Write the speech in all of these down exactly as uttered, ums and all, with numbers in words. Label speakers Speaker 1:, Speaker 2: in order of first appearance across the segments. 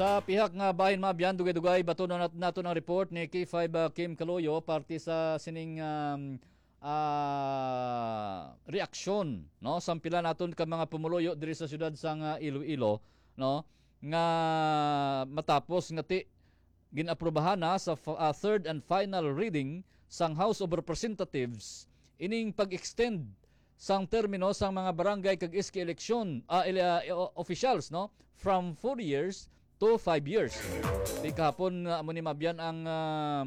Speaker 1: Sa pihak nga bahin mabyan, dugay-dugay bato na nat nato ng report ni K five uh, Kim Caloyo parte sa sining um, uh, reaksyon no sampila naton ka mga pumuloyo diri sa syudad sang uh, Iloilo no nga matapos nga ti ginaprubahan na sa uh, third and final reading sang House of Representatives ining pag-extend sang termino sang mga barangay kag iski eleksyon uh, uh, officials no from four years to five years. Di kahapon uh, amo ni mabyan ang um,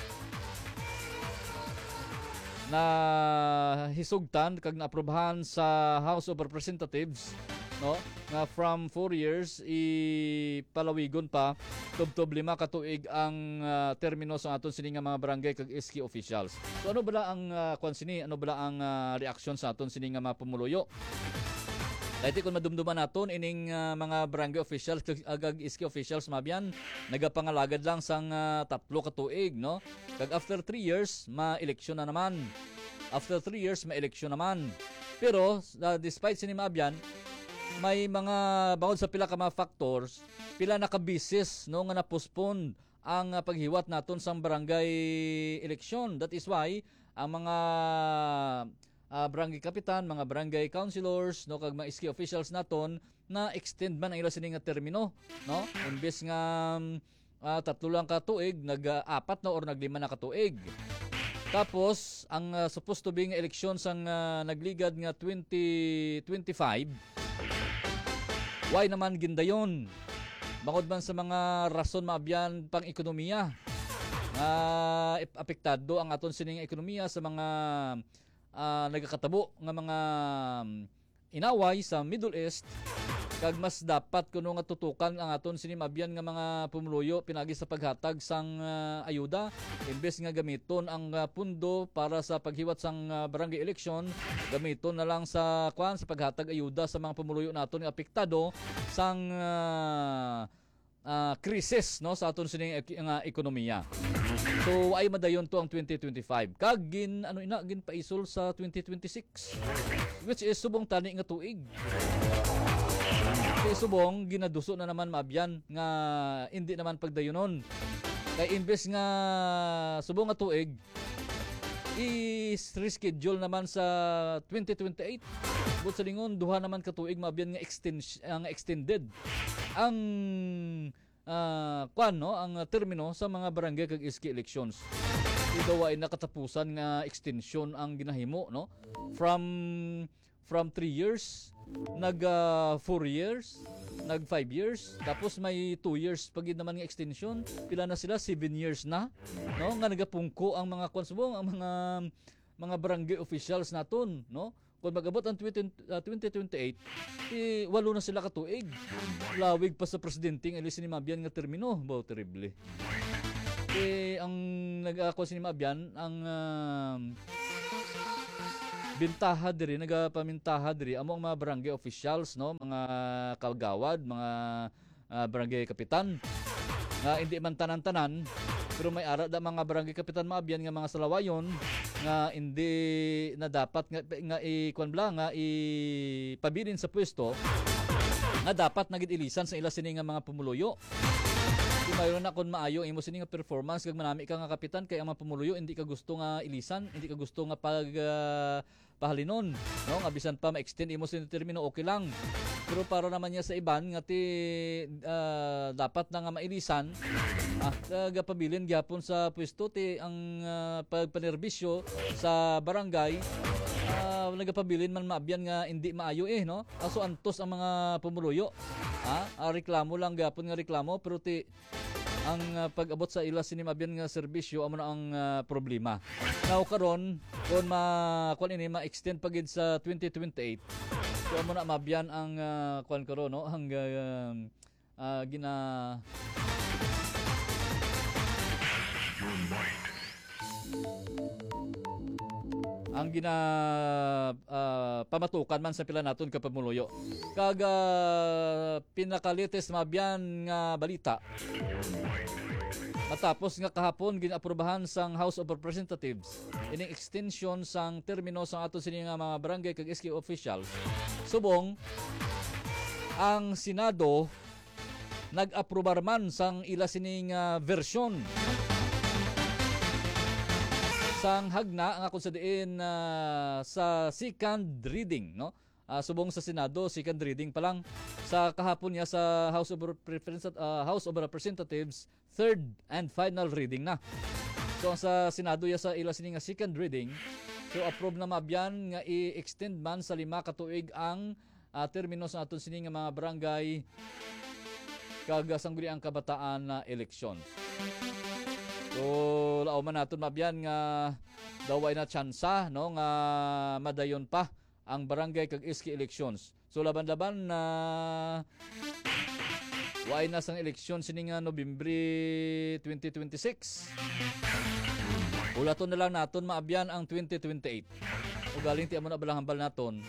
Speaker 1: na hisugtan kag naaprubahan sa House of Representatives no nga from four years i palawigon pa tubtob lima ka tuig ang uh, termino sa aton sini nga mga barangay kag iski officials. So ano bala ang uh, kwan sini ano bala ang uh, reaksyon sa aton sini nga mga pumuluyo? Dahil kung madumduman naton ining uh, mga barangay officials agag iski officials mabyan nagapangalagad lang sang uh, tatlo ka tuig no kag after three years ma-eleksyon na naman after three years ma-eleksyon naman pero uh, despite sini mabyan may mga bawod sa pila ka mga factors pila na ka bisis no nga na-postpone ang uh, paghiwat naton sang barangay eleksyon. That is why ang mga Uh, barangay kapitan, mga barangay councilors, no kag mga iski officials naton na extend man ang ila sini nga termino, no? Imbes nga uh, tatlo lang ka tuig, nag-apat na or naglima na ka tuig. Tapos ang uh, supposed to be nga eleksyon sang uh, nagligad nga twenty twenty-five. Why naman gindayon? Bakod man sa mga rason maabyan pang ekonomiya. Uh, apektado ang aton sining ekonomiya sa mga Uh, nagakatabo nga mga um, inaway sa Middle East kag mas dapat kuno nga tutukan ang aton sinimabyan nga mga pumuluyo pinagi sa paghatag sang uh, ayuda imbes nga gamiton ang uh, pundo para sa paghiwat sang uh, barangay election gamiton na lang sa kwan sa paghatag ayuda sa mga pumuluyo naton nga apektado sang uh, uh, krisis no sa aton sining ek- nga ekonomiya. So ay madayon to ang twenty twenty-five. Kag gin ano ina gin paisol sa twenty twenty-six which is subong tani nga tuig. Kay subong ginaduso na naman maabyan nga hindi naman pagdayonon. Kay imbes nga subong nga tuig i-reschedule naman sa twenty twenty-eight. But sa lingon duha naman ka tuig maabyan nga extend nga extended ang Uh, kwan no ang uh, termino sa mga barangay kag iski elections. Ito ay nakatapusan nga extension ang ginahimo no from from three years nag uh, four years nag five years tapos may two years pagid naman nga extension pila na sila seven years na no nga nagapungko ang mga kwan subong ang mga mga barangay officials naton no kung mag-abot ang twenty twenty-eight eh walo na sila ka tuig lawig pa sa presidente ang Elise ni Mabyan nga termino bao terrible eh ang nag-ako si Mabyan ang uh, bintaha diri nagapamintaha diri amo ang mga barangay officials no mga kagawad mga uh, barangay kapitan nga uh, hindi man tanan-tanan pero may ara da mga barangay kapitan Mabyan nga mga salawayon nga hindi na dapat nga nga i-kuan bla nga ipabilin sa pwesto nga dapat nagid ilisan sa ila sini nga mga pumuluyo. Kung mayroon na kun maayo imo sini nga performance kag manami ka nga kapitan kay ang mga pumuluyo hindi ka gusto nga ilisan, hindi ka gusto nga pag uh, pahalinon, no? Nga bisan pa ma-extend imo sini termino okay lang. Pero para naman niya sa iban nga ti uh, dapat na nga mailisan ah gapabilin gyapon sa pwesto ti ang uh, pagpanerbisyo sa barangay uh, nagapabilin man maabyan nga hindi maayo eh no aso antos ang mga pumuluyo ah, ah reklamo lang gyapon nga reklamo pero ti ang uh, pag-abot sa ila sini maabyan nga serbisyo amo na ang uh, problema now karon kon ma kon ini ma-extend pagid sa twenty twenty-eight so amo na maabyan ang uh, kon karon no ang uh, uh, gina ang gina uh, pamatukan man sa pila naton ka pamuluyo kag uh, pinakalites mabyan nga balita matapos nga kahapon ginaaprubahan sang House of Representatives ining extension sang termino sang aton sini nga mga barangay kag iski officials subong ang Senado nag-aprobar man sang ila sining uh, version sang hagna nga kung sa diin uh, sa second reading, no? Uh, subong sa Senado, second reading pa lang. Sa kahapon niya sa House of, Represent- uh, House of Representatives, third and final reading na. So sa Senado ya sa ila sini nga second reading, so approve na mabyan nga i-extend man sa lima ka tuig ang uh, termino sa aton sini nga mga barangay kag sangguni ang kabataan na eleksyon. So lao man naton mabyan nga daway na tsansa, no, nga madayon pa ang barangay kag iski elections. So laban-laban na uh, waay na sang eleksyon sini nga Nobyembre twenty twenty-six. Ulaton na lang naton maabyan ang twenty twenty-eight. O galing ti amo na balang hambal naton.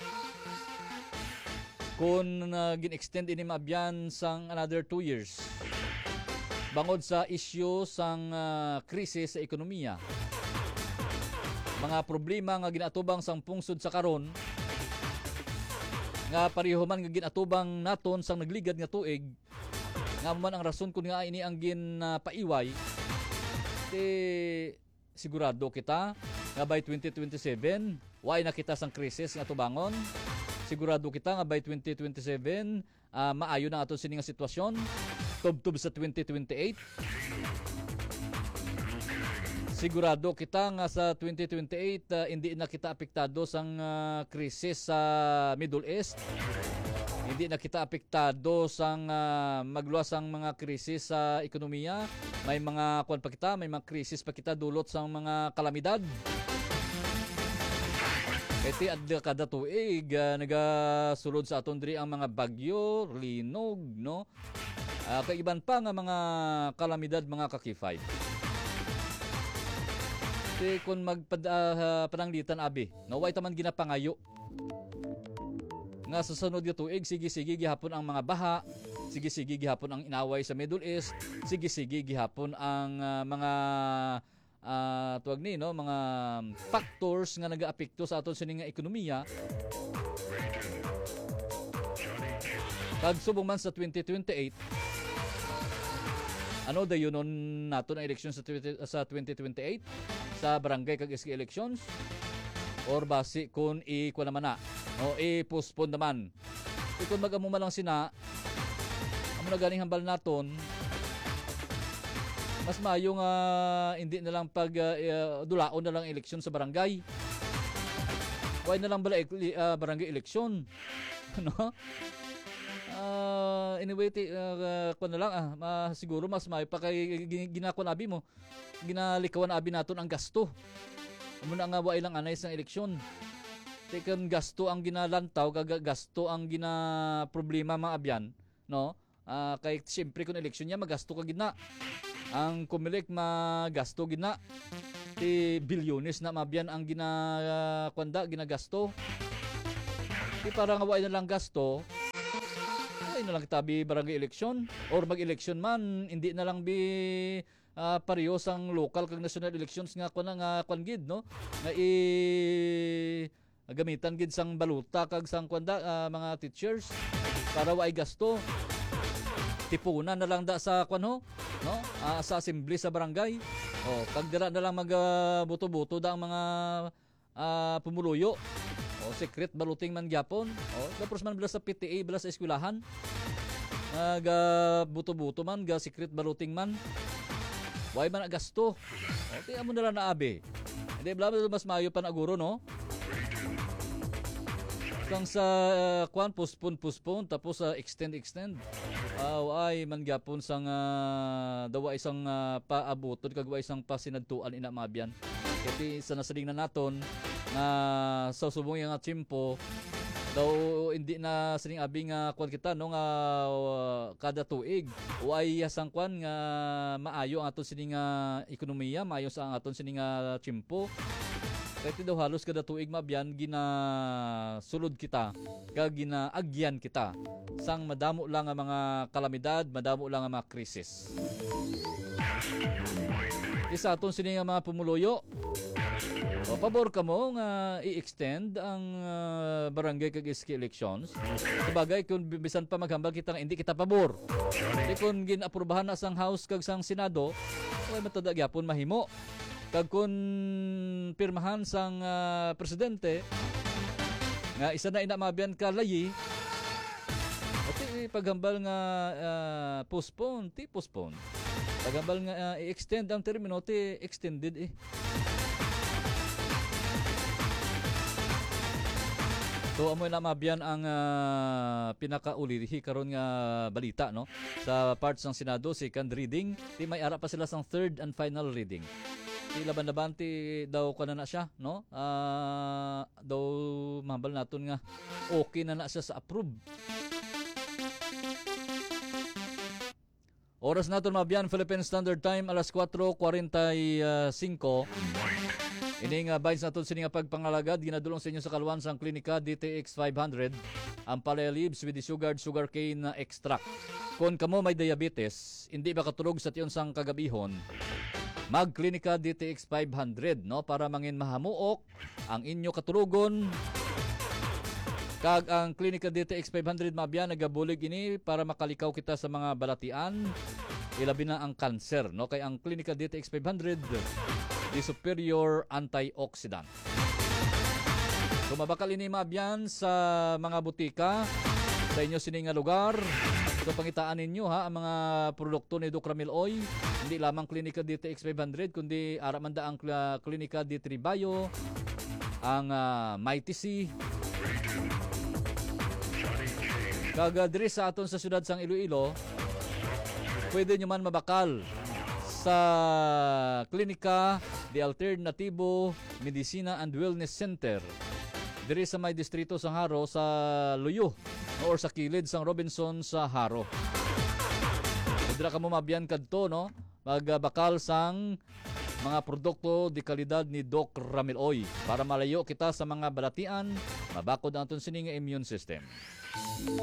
Speaker 1: Kung uh, gin-extend ini maabyan sang another two years. Bangod sa issue sang uh, krisis sa ekonomiya. Mga problema nga ginatubang sang pungsod sa karon nga pareho man nga ginatubang naton sang nagligad nga tuig nga man ang rason kun nga ini ang ginpaiway uh, ti sigurado kita nga by twenty twenty-seven way na kita sang krisis nga tubangon. Sigurado kita nga by twenty twenty-seven uh, maayo na aton sini nga sitwasyon tubtob sa twenty twenty-eight. Sigurado kita nga sa twenty twenty-eight uh, hindi na kita apektado sang uh, krisis sa Middle East. Hindi na kita apektado sang uh, magluwas ang mga krisis sa ekonomiya. May mga kuan pa kita, may mga krisis pa kita dulot sang mga kalamidad. Iti adda kada tuig uh, nagasulod sa aton diri ang mga bagyo, linog, no? Uh, kaiban pa nga mga kalamidad, mga kakifay. Kung magpananglitan uh, abi, naway taman ginapangayo nga sa sunod nga tuig, sige-sige gihapon ang mga baha, sige-sige gihapon ang inaway sa Middle East, sige-sige gihapon ang uh, mga uh, tuwag ni no, mga factors nga nagaapekto sa aton sining nga ekonomiya. Kag subong man sa twenty twenty-eight, ano dayon naton ang eleksyon sa sa twenty twenty-eight sa barangay kag iski elections or basi kun i-kuha naman na o i-postpone naman. E kung mag-amo man lang sina amo na ganing hambal naton, mas maayo nga uh, hindi na lang pag uh, dulaon na lang eleksyon sa barangay. Why na lang bala uh, barangay eleksyon? Ano? Uh, anyway, t- uh, uh, na lang ah, uh, siguro mas may pa kay ginakon abi mo. Ginalikawan abi naton ang gasto. Muna nga wa ilang anay sa eleksyon. Tekan gasto ang ginalantaw, kag gasto ang gina problema mga abyan, no? Uh, kay siyempre kun eleksyon niya magasto ka gina. Ang kumilik magasto gina. Ti bilyones na mabyan ang gina uh, kwanda ginagasto. Ti para nga wa na lang gasto. Ay na lang tabi barangay eleksyon or mag-eleksyon man hindi na lang bi uh, pareho sang local kag national elections nga kuno nga kwan gid no nga i gamitan gid sang baluta kag sang kwanda uh, mga teachers para waay gasto. Tipunan na lang da sa kwan ho no uh, sa assembly sa barangay. Oh kag dira na lang mag uh, buto-buto da ang mga uh, pumuluyo. O secret baluting man gyapon. O tapos man bala sa P T A bala sa eskwelahan. Uh, ga buto-buto man ga secret baluting man. Why man gasto? O ti amo na lang na abi. Hindi bala mas maayo pa na guro no. Kang sa uh, kwan postpone postpone tapos sa uh, extend extend. Aw uh, ay man gyapon sang uh, dawa isang uh, paabutod kag wa isang pasinadtuan ina mabyan. Iti sa nasaling na naton na sa subong yung nga tiyempo daw hindi na sining abi nga kwan kita no nga uh, kada tuig way sang kwan nga maayo ang aton sining nga ekonomiya, maayo sa ang aton sining nga tiyempo. Kaya daw halos kada tuig mabyan gina sulod kita kag ginaagyan kita sang madamo lang ang mga kalamidad, madamo lang ang mga krisis. Isa aton sini nga mga pumuluyo. O pabor ka mo nga i-extend ang uh, barangay kag iski elections. Sabagay kung bisan pa maghambal kita nga hindi kita pabor. Di kung ginaprubahan na sang House kag sang Senado, ay matada gyapon mahimo. Kag kung pirmahan sang uh, presidente nga isa na ina mabiyan ka layi, ati paghambal nga uh, postpone, ti postpone. Paghambal nga uh, i-extend ang termino, ti extended eh. So amoy na mabiyan ang uh, pinakaulihi karon nga balita no sa parts ng Senado, second reading, ti may ara pa sila sang third and final reading. Ti laban-laban ti daw kana na siya no, uh, daw mahambal naton nga okay na na siya sa approve. Oras naton mabiyan, Philippine Standard Time alas kwatro kuwarenta y singko. Ini nga bites naton sini nga pagpangalagad ginadulong sa inyo sa kaluwan sang klinika D T X five hundred ang palaya leaves with the sugared sugarcane extract. Kung kamo may diabetes, hindi ba katulog sa tiyon sang kagabihon, magklinika D T X five hundred no para mangin mahamuok ang inyo katulugon. Kag ang klinika D T X five hundred mabiyan nagabulig ini para makalikaw kita sa mga balatian, ilabi na ang cancer no kay ang klinika D T X five hundred di superior antioxidant. Kumabakal ini mabiyan sa mga butika sa inyo sining nga lugar. Ito pangitaan ninyo ha ang mga produkto ni Doc Ramil Oy. Hindi lamang klinika D T X five hundred kundi aramanda ang klinika D three Bio, ang uh, Mighty C. Kaga diri sa aton sa siyudad sang Iloilo, pwede nyo man mabakal sa klinika The Alternativo Medicina and Wellness Center diri sa may distrito sang Haro sa Luyo or sa kilid sang Robinson sa Haro. Dira ka mo mabiyan kadto no, magbakal sang mga produkto di kalidad ni Doc Ramil Oy para malayo kita sa mga balatian, mabakod ang aton sining immune system.